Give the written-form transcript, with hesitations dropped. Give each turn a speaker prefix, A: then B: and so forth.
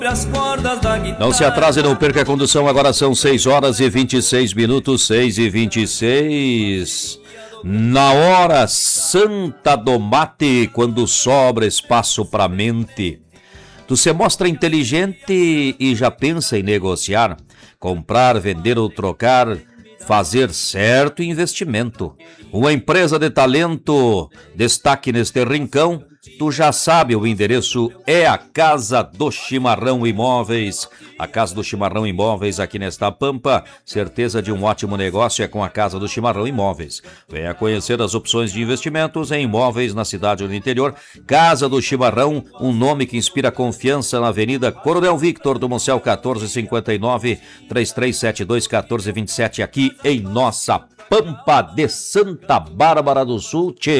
A: Não se atrase, não perca a condução. Agora são 6 horas e 26 minutos, 6 e 26. Na hora santa do mate, quando sobra espaço pra mente. Tu se mostra inteligente e já pensa em negociar, comprar, vender ou trocar, fazer certo investimento. Uma empresa de talento, destaque neste rincão. Tu já sabe, o endereço é a Casa do Chimarrão Imóveis. A Casa do Chimarrão Imóveis aqui nesta Pampa. Certeza de um ótimo negócio é com a Casa do Chimarrão Imóveis. Venha conhecer as opções de investimentos em imóveis na cidade ou no interior. Casa do Chimarrão, um nome que inspira confiança, na Avenida Coronel Victor do Moncel 1459, 3372-1427, aqui em nossa Pampa de Santa Bárbara do Sul.